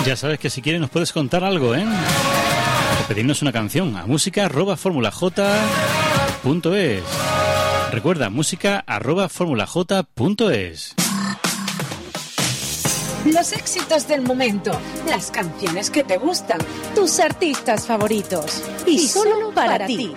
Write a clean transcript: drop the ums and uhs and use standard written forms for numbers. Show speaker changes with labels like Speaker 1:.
Speaker 1: Ya sabes que si quieres nos puedes contar algo, ¿eh? O pedirnos una canción a música@formulaj.es. Recuerda, música@formulaj.es.
Speaker 2: Los éxitos del momento, las canciones que te gustan, tus artistas favoritos. Y solo para ti.